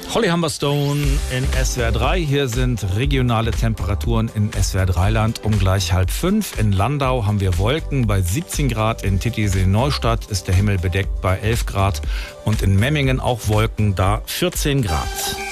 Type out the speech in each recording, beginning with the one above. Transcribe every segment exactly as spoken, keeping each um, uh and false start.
Holly Humberstone in S W R drei. Hier sind regionale Temperaturen in S W R drei Land um gleich halb fünf. In Landau haben wir Wolken bei siebzehn Grad. In Titisee-Neustadt ist der Himmel bedeckt bei elf Grad. Und in Memmingen auch Wolken, da vierzehn Grad.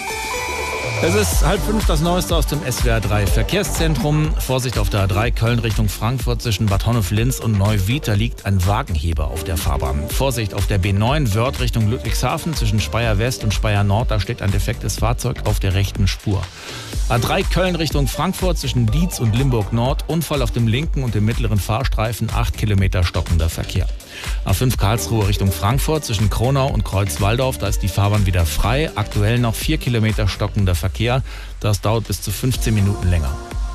Es ist halb fünf, das Neueste aus dem S W R drei Verkehrszentrum. Vorsicht auf der A drei Köln Richtung Frankfurt zwischen Bad Honnef-Linz und Neuwied. Da liegt ein Wagenheber auf der Fahrbahn. Vorsicht auf der B neun Wörth Richtung Ludwigshafen zwischen Speyer West und Speyer Nord. Da steht ein defektes Fahrzeug auf der rechten Spur. A drei Köln Richtung Frankfurt zwischen Dietz und Limburg Nord. Unfall auf dem linken und dem mittleren Fahrstreifen. acht Kilometer stockender Verkehr. A fünf Karlsruhe Richtung Frankfurt zwischen Kronau und Kreuz-Walldorf. Da ist die Fahrbahn wieder frei. Aktuell noch vier Kilometer stockender Verkehr. Das dauert bis zu fünfzehn Minuten länger.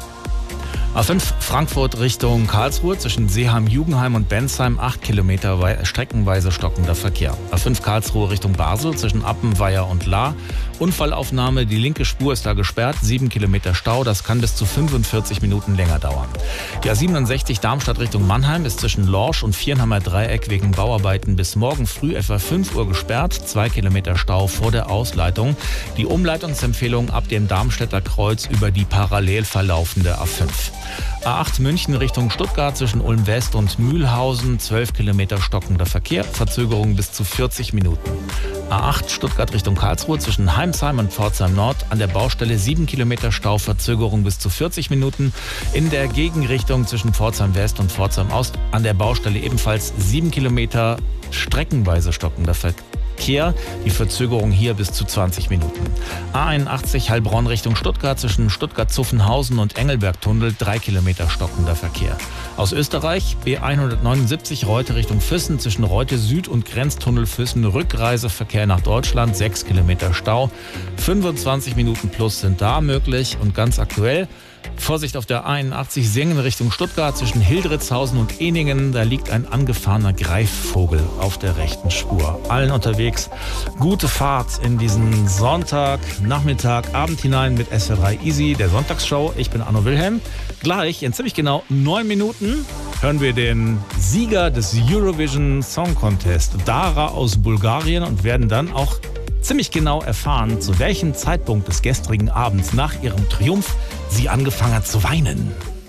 A fünf Frankfurt Richtung Karlsruhe zwischen Seeheim-Jugenheim und Bensheim. acht Kilometer wei- streckenweise stockender Verkehr. A fünf Karlsruhe Richtung Basel zwischen Appenweier und Lahr. Unfallaufnahme, die linke Spur ist da gesperrt. sieben Kilometer Stau, das kann bis zu fünfundvierzig Minuten länger dauern. Die A siebenundsechzig Darmstadt Richtung Mannheim ist zwischen Lorsch und Viernheimer Dreieck wegen Bauarbeiten bis morgen früh etwa fünf Uhr gesperrt. zwei Kilometer Stau vor der Ausleitung. Die Umleitungsempfehlung ab dem Darmstädter Kreuz über die parallel verlaufende A fünf. A acht München Richtung Stuttgart zwischen Ulm West und Mühlhausen. zwölf Kilometer stockender Verkehr, Verzögerung bis zu vierzig Minuten. A acht Stuttgart Richtung Karlsruhe zwischen Heimsheim und Pforzheim Nord. An der Baustelle sieben Kilometer Stau, Verzögerung bis zu vierzig Minuten. In der Gegenrichtung zwischen Pforzheim West und Pforzheim Ost an der Baustelle ebenfalls sieben Kilometer streckenweise stockender Verkehr. Die Verzögerung hier bis zu zwanzig Minuten. A einundachtzig Heilbronn Richtung Stuttgart zwischen Stuttgart-Zuffenhausen und Engelberg-Tunnel. drei Kilometer stockender Verkehr. Aus Österreich B hundertneunundsiebzig Reute Richtung Füssen zwischen Reute Süd und Grenztunnel Füssen. Rückreiseverkehr nach Deutschland. sechs Kilometer Stau. fünfundzwanzig Minuten plus sind da möglich. Und ganz aktuell: Vorsicht auf der A einundachtzig Singen Richtung Stuttgart zwischen Hildritzhausen und Eningen. Da liegt ein angefahrener Greifvogel auf der rechten Spur. Allen unterwegs gute Fahrt in diesen Sonntag, Nachmittag, Abend hinein mit S W R drei Easy, der Sonntagsshow. Ich bin Arno Wilhelm. Gleich in ziemlich genau neun Minuten hören wir den Sieger des Eurovision Song Contest, Dara aus Bulgarien, und werden dann auch ziemlich genau erfahren, zu welchem Zeitpunkt des gestrigen Abends nach ihrem Triumph sie angefangen hat zu weinen.